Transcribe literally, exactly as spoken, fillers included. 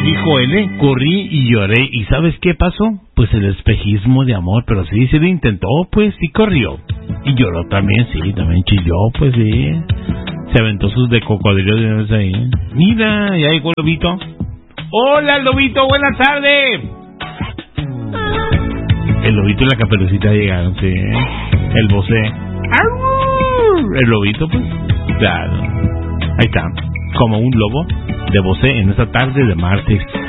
dijo él, ¿eh? Corrí y lloré. ¿Y sabes qué pasó? Pues el espejismo de amor. Pero sí, sí lo intentó, pues sí corrió. Y lloró también, sí, también chilló, pues sí. Se aventó sus de cocodrilo de una vez ahí. Mira, ya llegó el lobito. ¡Hola, lobito! ¡Buenas tardes! El lobito y la caperucita llegaron, sí. El Bosé. El lobito, pues. Claro. Ahí está. Como un lobo de Bosé en esta tarde de martes.